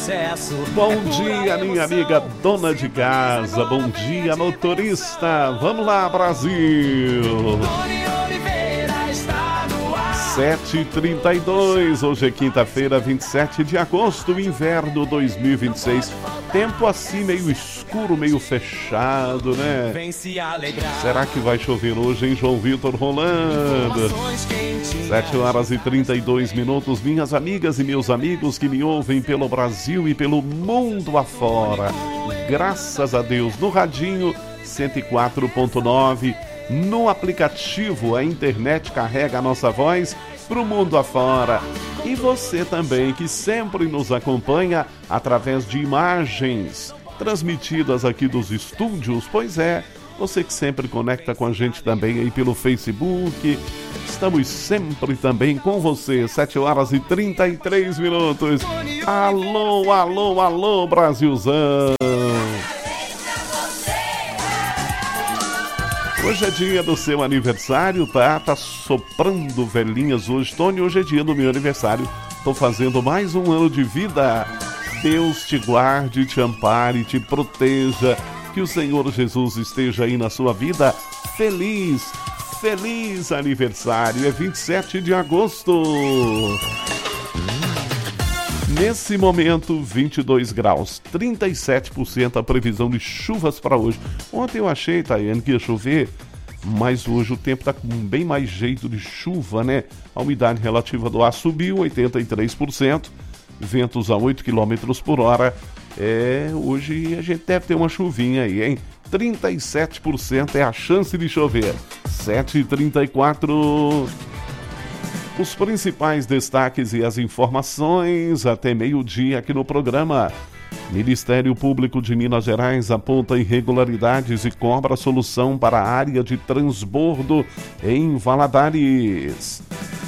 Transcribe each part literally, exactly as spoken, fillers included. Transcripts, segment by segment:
sucesso. Bom dia, minha amiga dona de casa. Bom dia, motorista. Vamos lá, Brasil. sete e trinta e dois, hoje é quinta-feira, vinte e sete de agosto, inverno dois mil e vinte e seis. Tempo assim meio escuro, meio fechado, né? Será que vai chover hoje em João Vitor Rolando? sete horas e trinta e dois minutos, minhas amigas e meus amigos que me ouvem pelo Brasil e pelo mundo afora. Graças a Deus, no radinho cento e quatro ponto nove, no aplicativo, a internet carrega a nossa voz para o mundo afora. E você também, que sempre nos acompanha através de imagens transmitidas aqui dos estúdios, pois é, você que sempre conecta com a gente também aí pelo Facebook. Estamos sempre também com você, sete horas e trinta e três minutos. Alô, alô, alô, Brasilzão! Hoje é dia do seu aniversário, tá? Tá soprando velhinhas hoje. Tony, hoje é dia do meu aniversário. Tô fazendo mais um ano de vida. Deus te guarde, te ampare, te proteja. Que o Senhor Jesus esteja aí na sua vida. Feliz, feliz aniversário. É vinte e sete de agosto. Nesse momento, vinte e dois graus, trinta e sete por cento a previsão de chuvas para hoje. Ontem eu achei, Tayane, que ia chover, mas hoje o tempo está com bem mais jeito de chuva, né? A umidade relativa do ar subiu, oitenta e três por cento, ventos a oito quilômetros por hora. É, hoje a gente deve ter uma chuvinha aí, hein? trinta e sete por cento é a chance de chover. sete e trinta e quatro. Os principais destaques e as informações até meio-dia aqui no programa. Ministério Público de Minas Gerais aponta irregularidades e cobra solução para a área de transbordo em Valadares.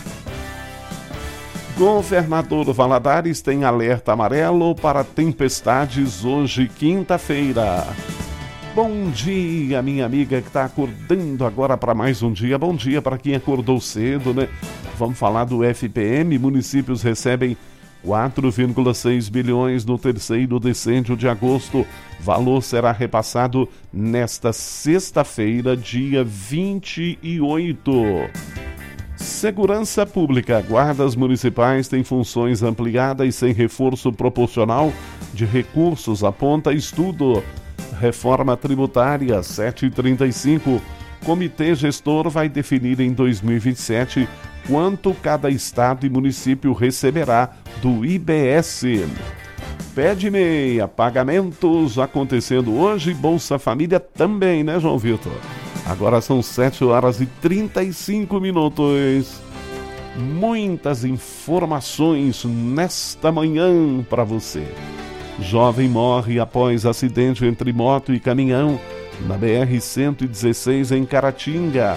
Governador Valadares tem alerta amarelo para tempestades hoje, quinta-feira. Bom dia, minha amiga que está acordando agora para mais um dia. Bom dia para quem acordou cedo, né? Vamos falar do F P M. Municípios recebem quatro vírgula seis bilhões no terceiro decênio de agosto. Valor será repassado nesta sexta-feira, dia vinte e oito. Segurança Pública. Guardas municipais têm funções ampliadas sem reforço proporcional de recursos, aponta estudo. Reforma tributária, sete e trinta e cinco. Comitê gestor vai definir em dois mil e vinte e sete quanto cada estado e município receberá do I B S. Pé de meia, pagamentos acontecendo hoje, Bolsa Família também, né, João Vitor? Agora são sete horas e trinta e cinco minutos. Muitas informações nesta manhã para você. Jovem morre após acidente entre moto e caminhão na B R cento e dezesseis em Caratinga.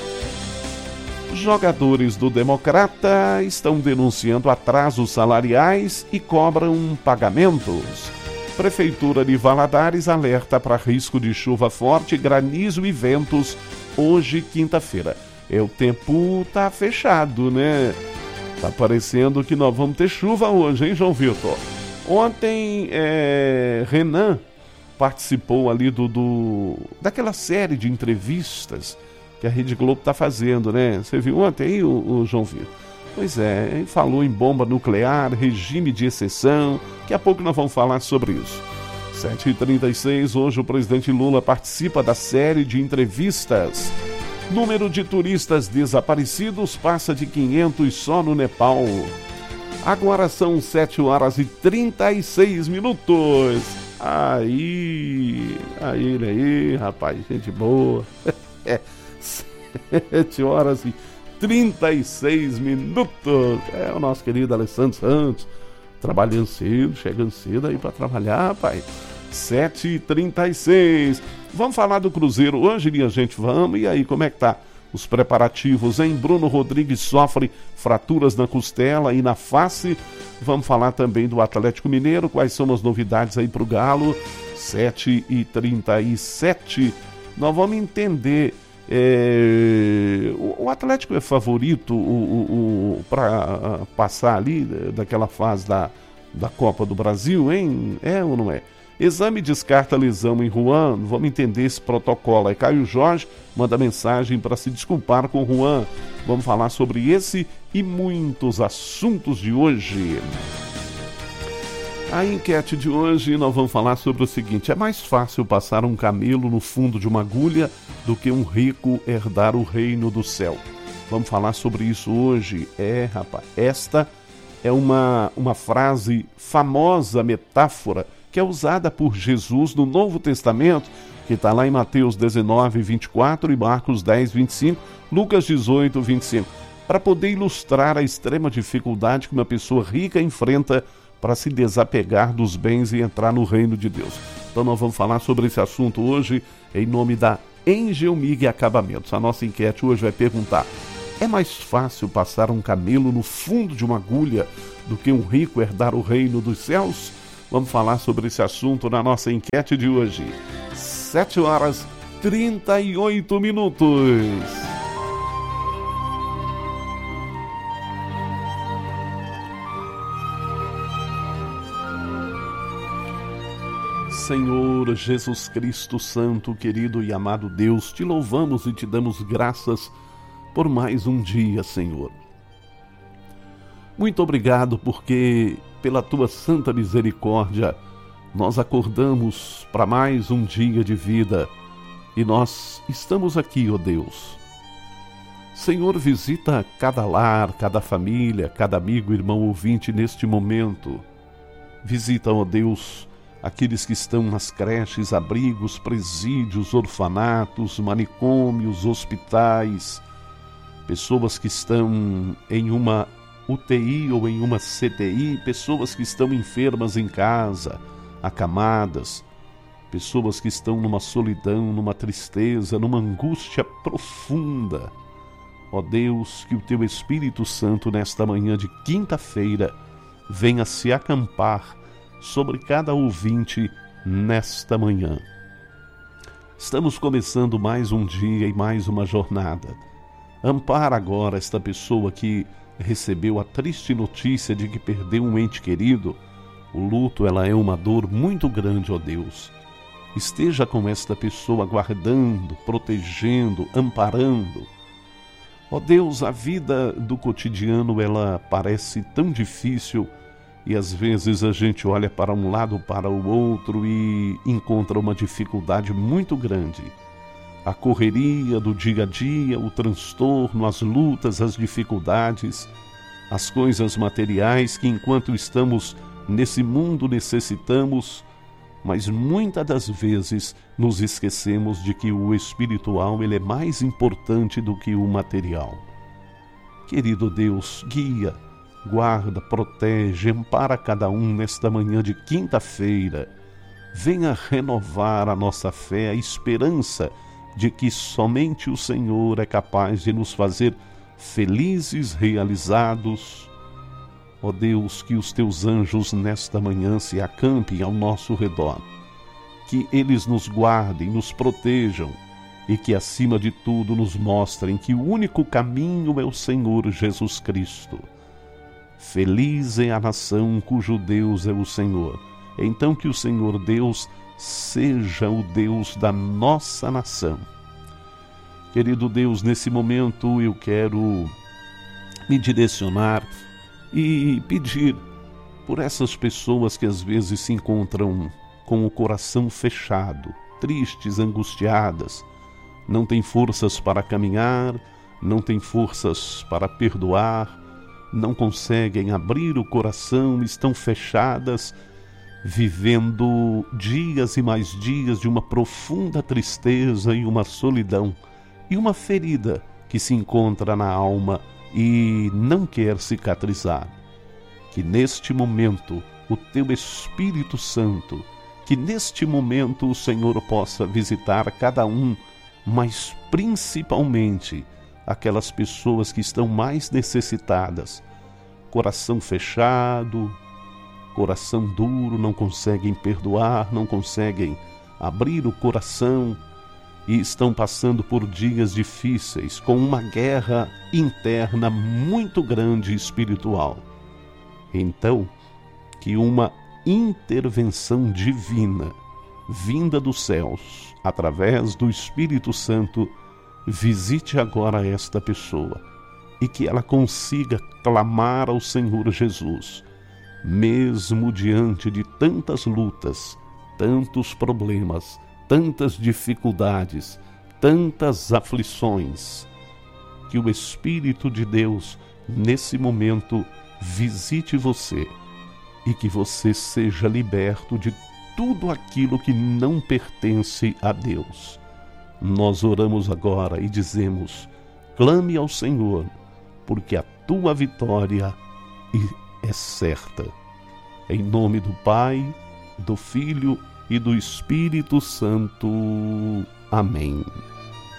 Jogadores do Democrata estão denunciando atrasos salariais e cobram pagamentos. Prefeitura de Valadares alerta para risco de chuva forte, granizo e ventos hoje, quinta-feira. É, o tempo tá fechado, né? Tá parecendo que nós vamos ter chuva hoje, hein, João Vitor? Ontem, é, Renan participou ali do, do daquela série de entrevistas que a Rede Globo está fazendo, né? Você viu ontem aí, o, o João Vitor? Pois é, ele falou em bomba nuclear, regime de exceção. Daqui a pouco nós vamos falar sobre isso. sete e trinta e seis, hoje o presidente Lula participa da série de entrevistas. Número de turistas desaparecidos passa de quinhentos só no Nepal. Agora são sete horas e trinta e seis minutos. Aí, aí ele aí, rapaz, gente boa. sete horas e trinta e seis minutos. É o nosso querido Alessandro Santos, trabalhando cedo, chegando cedo aí para trabalhar, rapaz. sete e trinta e seis. Vamos falar do Cruzeiro hoje, minha gente, vamos. E aí, como é que tá os preparativos, hein? Bruno Rodrigues sofre fraturas na costela e na face. Vamos falar também do Atlético Mineiro, quais são as novidades aí pro Galo. sete e trinta e sete. Nós vamos entender, é, o, o Atlético é favorito o, o, o, para passar ali daquela fase da da Copa do Brasil, hein? É ou não é? Exame descarta lesão em Juan. Vamos entender esse protocolo. Aí Caio Jorge manda mensagem para se desculpar com Juan. Vamos falar sobre esse e muitos assuntos de hoje. A enquete de hoje nós vamos falar sobre o seguinte: é mais fácil passar um camelo no fundo de uma agulha do que um rico herdar o reino do céu. Vamos falar sobre isso hoje. É, rapaz, esta é uma, uma frase famosa, metáfora, que é usada por Jesus no Novo Testamento, que está lá em Mateus dezenove, vinte e quatro e Marcos dez, vinte e cinco, Lucas dezoito, vinte e cinco, para poder ilustrar a extrema dificuldade que uma pessoa rica enfrenta para se desapegar dos bens e entrar no reino de Deus. Então nós vamos falar sobre esse assunto hoje em nome da Angel Mig Acabamentos. A nossa enquete hoje vai perguntar: é mais fácil passar um camelo no fundo de uma agulha do que um rico herdar o reino dos céus? Vamos falar sobre esse assunto na nossa enquete de hoje. sete horas e trinta e oito minutos. Senhor Jesus Cristo Santo, querido e amado Deus, te louvamos e te damos graças por mais um dia, Senhor. Muito obrigado porque, pela tua santa misericórdia, nós acordamos para mais um dia de vida e nós estamos aqui, ó Deus. Senhor, visita cada lar, cada família, cada amigo, irmão ouvinte neste momento. Visita, ó Deus, aqueles que estão nas creches, abrigos, presídios, orfanatos, manicômios, hospitais, pessoas que estão em uma U T I ou em uma C T I, pessoas que estão enfermas em casa, acamadas, pessoas que estão numa solidão, numa tristeza, numa angústia profunda. Ó Deus, que o teu Espírito Santo nesta manhã de quinta-feira venha se acampar sobre cada ouvinte nesta manhã. Estamos começando mais um dia e mais uma jornada. Ampara agora esta pessoa que recebeu a triste notícia de que perdeu um ente querido. O luto, ela é uma dor muito grande, ó Deus. Esteja com esta pessoa guardando, protegendo, amparando. Ó Deus, a vida do cotidiano, ela parece tão difícil e às vezes a gente olha para um lado, para o outro e encontra uma dificuldade muito grande. A correria do dia a dia, o transtorno, as lutas, as dificuldades, as coisas materiais que enquanto estamos nesse mundo necessitamos, mas muitas das vezes nos esquecemos de que o espiritual ele é mais importante do que o material. Querido Deus, guia, guarda, protege, ampara cada um nesta manhã de quinta-feira. Venha renovar a nossa fé, a esperança de que somente o Senhor é capaz de nos fazer felizes, realizados. Ó Deus, que os teus anjos nesta manhã se acampem ao nosso redor, que eles nos guardem, nos protejam e que acima de tudo nos mostrem que o único caminho é o Senhor Jesus Cristo. Feliz é a nação cujo Deus é o Senhor. Então que o Senhor Deus seja o Deus da nossa nação. Querido Deus, nesse momento eu quero me direcionar e pedir por essas pessoas que às vezes se encontram com o coração fechado, tristes, angustiadas, não têm forças para caminhar, não têm forças para perdoar, não conseguem abrir o coração, estão fechadas, vivendo dias e mais dias de uma profunda tristeza e uma solidão e uma ferida que se encontra na alma e não quer cicatrizar. Que neste momento o teu Espírito Santo, que neste momento o Senhor possa visitar cada um, mas principalmente aquelas pessoas que estão mais necessitadas, coração fechado, coração duro, não conseguem perdoar, não conseguem abrir o coração e estão passando por dias difíceis, com uma guerra interna muito grande e espiritual. Então, que uma intervenção divina, vinda dos céus, através do Espírito Santo, visite agora esta pessoa e que ela consiga clamar ao Senhor Jesus, mesmo diante de tantas lutas, tantos problemas, tantas dificuldades, tantas aflições, que o Espírito de Deus, nesse momento, visite você e que você seja liberto de tudo aquilo que não pertence a Deus. Nós oramos agora e dizemos: clame ao Senhor, porque a tua vitória é certa. Em nome do Pai, do Filho e do Espírito Santo. Amém.